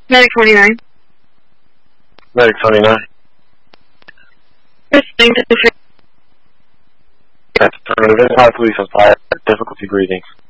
Medic 29. Medic 29. Listening to the That's affirmative. Police on fire. Difficulty breathing.